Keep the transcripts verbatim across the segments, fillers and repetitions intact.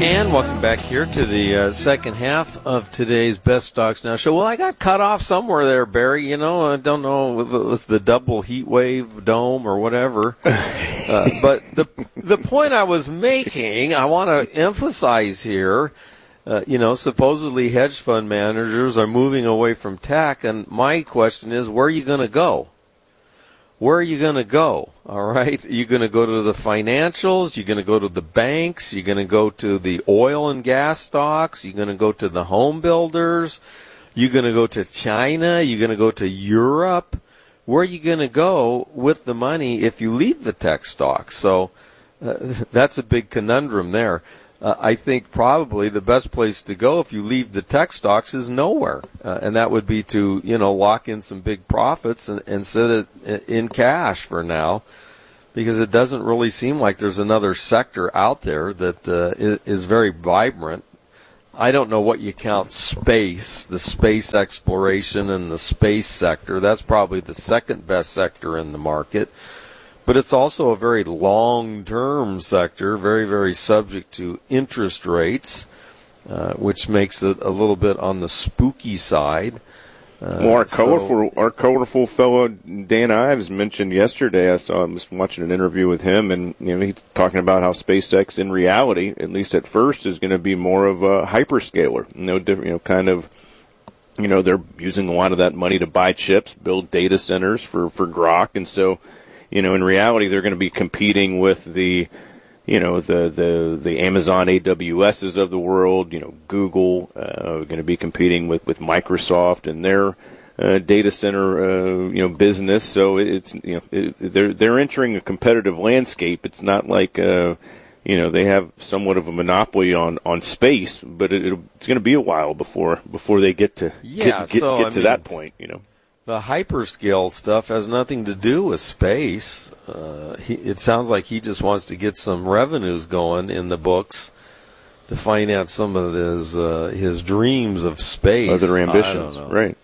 And welcome back here to the uh, second half of today's Best Stocks Now show. Well, I got cut off somewhere there, Barry. You know, I don't know if it was the double heat wave dome or whatever. Uh, but the the point I was making, I want to emphasize here, uh, you know, supposedly hedge fund managers are moving away from tech, and my question is, where are you going to go? Where are you going to go? All right. Are you going to go to the financials? You're going to go to the banks? You're going to go to the oil and gas stocks? You're going to go to the home builders? You're going to go to China? You're going to go to Europe? Where are you going to go with the money if you leave the tech stocks? So uh, that's a big conundrum there. Uh, I think probably the best place to go if you leave the tech stocks is nowhere, uh, and that would be to, you know, lock in some big profits and, and sit it in cash for now, because it doesn't really seem like there's another sector out there that uh, is, is very vibrant. I don't know what you count space, the space exploration and the space sector. That's probably the second best sector in the market. But it's also a very long-term sector, very, very subject to interest rates, uh, which makes it a little bit on the spooky side. Uh, well, our so, colorful, our colorful fellow Dan Ives mentioned yesterday. I saw I was watching an interview with him, and you know he's talking about how SpaceX, in reality, at least at first, is going to be more of a hyperscaler. You know, different, you know, kind of. You know, they're using a lot of that money to buy chips, build data centers for for Grok, and so. You know, in reality, they're going to be competing with the, you know, the the, the Amazon A W S's of the world. You know, Google uh, are going to be competing with, with Microsoft and their uh, data center, uh, you know, business. So it's you know it, they're they're entering a competitive landscape. It's not like uh, you know they have somewhat of a monopoly on, on space, but it, it's going to be a while before before they get to yeah, get, get, so, get I to mean, that point. You know. The hyperscale stuff has nothing to do with space. Uh, he, it sounds like he just wants to get some revenues going in the books to finance some of his uh, his dreams of space. Other ambitions, right?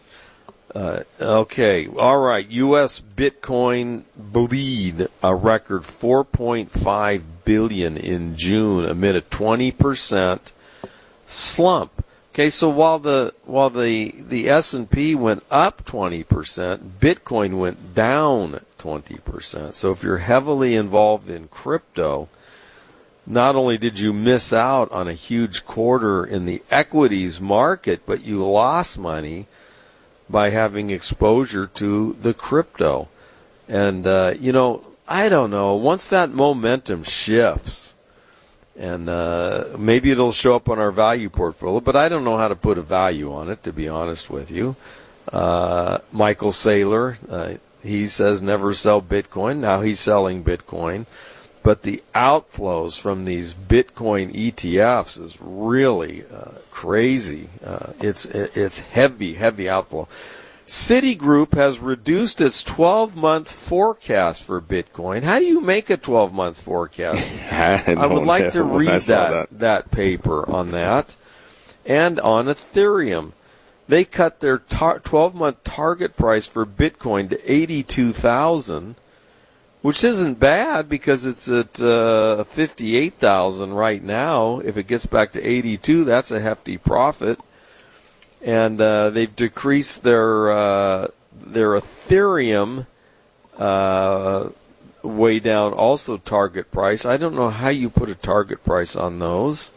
Uh, okay, all right. U S Bitcoin bleed a record four point five billion dollars in June amid a twenty percent slump. Okay, so while the while the the S and P went up twenty percent, Bitcoin went down twenty percent. So if you're heavily involved in crypto, not only did you miss out on a huge quarter in the equities market, but you lost money by having exposure to the crypto. And uh, you know, I don't know, once that momentum shifts, and uh, maybe it'll show up on our value portfolio, but I don't know how to put a value on it, to be honest with you. Uh, Michael Saylor, uh, he says never sell Bitcoin. Now he's selling Bitcoin. But the outflows from these Bitcoin E T Fs is really uh, crazy. Uh, it's it's heavy, heavy outflow. Citigroup has reduced its twelve-month forecast for Bitcoin. How do you make a twelve-month forecast? I, I would like to read that, that that paper on that. And on Ethereum, they cut their tar- twelve-month target price for Bitcoin to eighty-two thousand, which isn't bad because it's at uh, fifty-eight thousand right now. If it gets back to eighty-two, that's a hefty profit. And uh, they've decreased their uh, their Ethereum uh, way down, also target price. I don't know how you put a target price on those.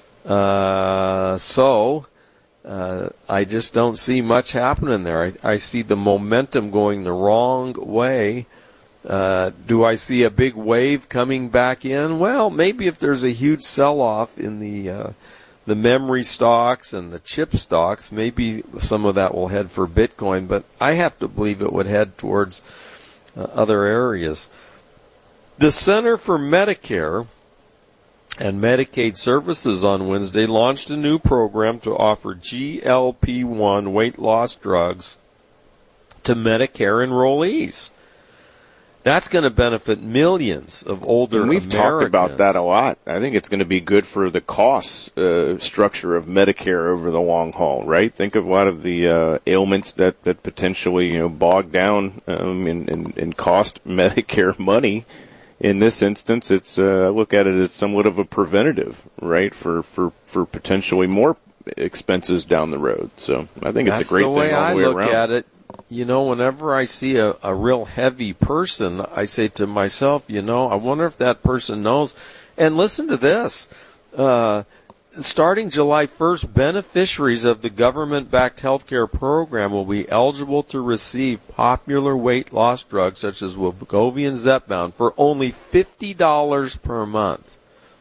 Uh, so uh, I just don't see much happening there. I, I see the momentum going the wrong way. Uh, do I see a big wave coming back in? Well, maybe if there's a huge sell-off in the uh, the memory stocks and the chip stocks, maybe some of that will head for Bitcoin, but I have to believe it would head towards uh, other areas. The Center for Medicare and Medicaid Services on Wednesday launched a new program to offer G L P one weight loss drugs to Medicare enrollees. That's going to benefit millions of older and we've Americans. talked about that a lot. I think it's going to be good for the cost uh, structure of Medicare over the long haul, right? Think of a lot of the uh, ailments that, that potentially, you know, bog down um, and, and, and cost Medicare money. in this instance, it's uh, I look at it as somewhat of a preventative, right, for, for, for potentially more expenses down the road. So I think That's it's a great the way thing all I the way look around. at it. You know, whenever I see a, a real heavy person, I say to myself, you know, I wonder if that person knows. And listen to this. Uh, starting July first, beneficiaries of the government-backed healthcare program will be eligible to receive popular weight loss drugs such as Wegovy and Zepbound for only fifty dollars per month.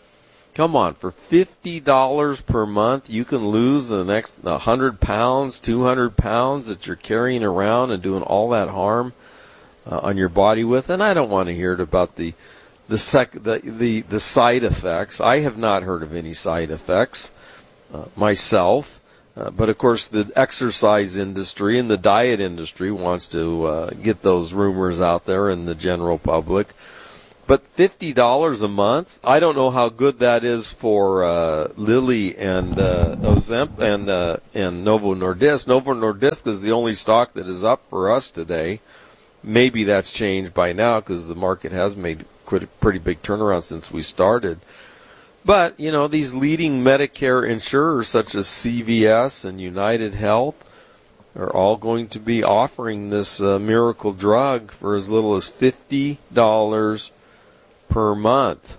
Come on, for fifty dollars per month, you can lose the next one hundred pounds, two hundred pounds that you're carrying around and doing all that harm uh, on your body with. And I don't want to hear it about the the, sec- the the the side effects. I have not heard of any side effects uh, myself. Uh, but, of course, the exercise industry and the diet industry wants to uh, get those rumors out there in the general public. But fifty dollars a month, I don't know how good that is for uh, Lilly and uh, Ozemp and uh, and Novo Nordisk. Novo Nordisk is the only stock that is up for us today. Maybe that's changed by now because the market has made quite a pretty big turnaround since we started. But, you know, these leading Medicare insurers such as C V S and United Health are all going to be offering this uh, miracle drug for as little as fifty dollars per month.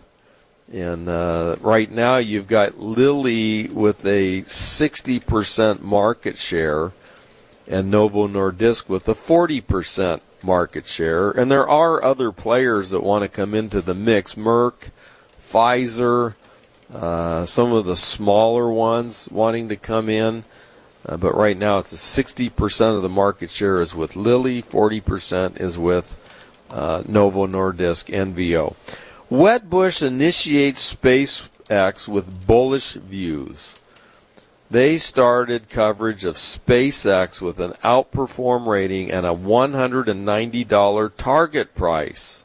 And uh, right now you've got Lilly with a sixty percent market share and Novo Nordisk with a forty percent market share. And there are other players that want to come into the mix. Merck, Pfizer, uh, some of the smaller ones wanting to come in. Uh, but right now it's a sixty percent of the market share is with Lilly, forty percent is with uh, Novo Nordisk, N V O. Wedbush initiates SpaceX with bullish views. They started coverage of SpaceX with an outperform rating and a one hundred ninety dollars target price.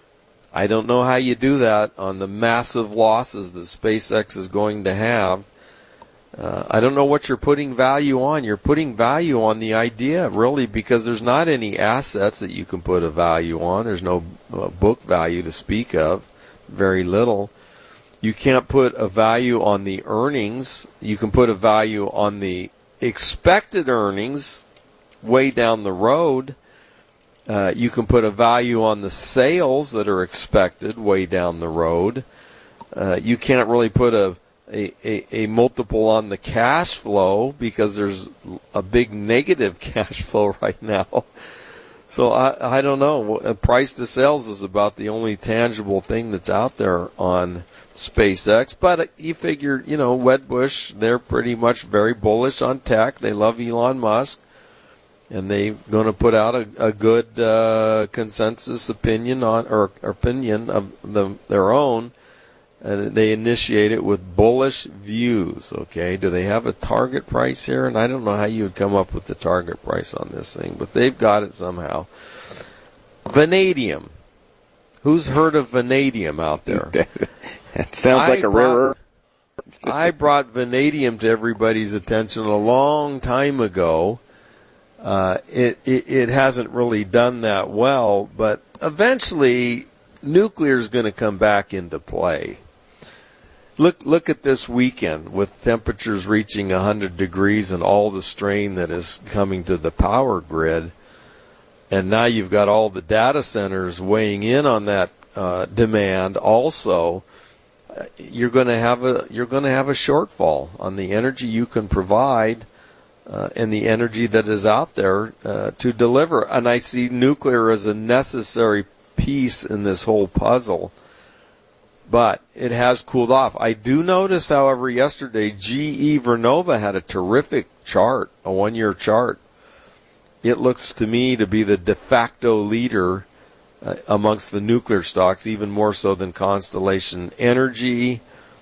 I don't know how you do that on the massive losses that SpaceX is going to have. Uh, I don't know what you're putting value on. You're putting value on the idea, really, because there's not any assets that you can put a value on. There's no uh, book value to speak of, very little. You can't put a value on the earnings. You can put a value on the expected earnings way down the road. Uh, you can put a value on the sales that are expected way down the road. Uh, you can't really put a A, a, a multiple on the cash flow because there's a big negative cash flow right now. So I, I don't know. Price to sales is about the only tangible thing that's out there on SpaceX. But you figure, you know, Wedbush, they're pretty much very bullish on tech. They love Elon Musk. And they're going to put out a, a good uh, consensus opinion on or, or opinion of the, their own. And they initiate it with bullish views, okay? Do they have a target price here? And I don't know how you would come up with the target price on this thing, but they've got it somehow. Vanadium. Who's heard of vanadium out there? That sounds like I a rare. I brought vanadium to everybody's attention a long time ago. Uh, it, it, it hasn't really done that well, but eventually nuclear is going to come back into play. Look look at this weekend with temperatures reaching one hundred degrees and all the strain that is coming to the power grid. And now you've got all the data centers weighing in on that uh, demand also. You're going to have a you're going to have a shortfall on the energy you can provide uh, and the energy that is out there uh, to deliver. And I see nuclear as a necessary piece in this whole puzzle. But it has cooled off. I do notice, however, yesterday G E Vernova had a terrific chart, a one-year chart. It looks to me to be the de facto leader uh, amongst the nuclear stocks, even more so than Constellation Energy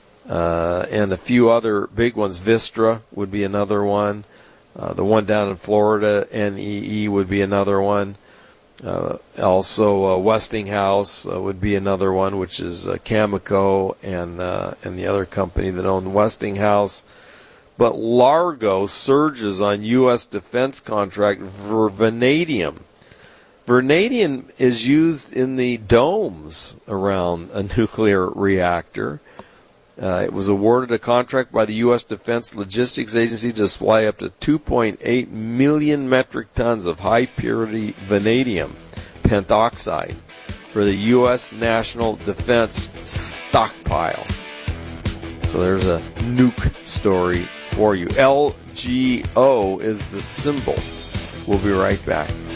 uh, and a few other big ones. Vistra would be another one. Uh, the one down in Florida, N E E, would be another one. Uh, also, uh, Westinghouse uh, would be another one, which is uh, Cameco and uh, and the other company that owned Westinghouse. But Largo surges on U S defense contract for vanadium. Vanadium is used in the domes around a nuclear reactor. Uh, it was awarded a contract by the U S Defense Logistics Agency to supply up to two point eight million metric tons of high-purity vanadium pentoxide for the U S National Defense Stockpile. So there's a nuke story for you. L G O is the symbol. We'll be right back.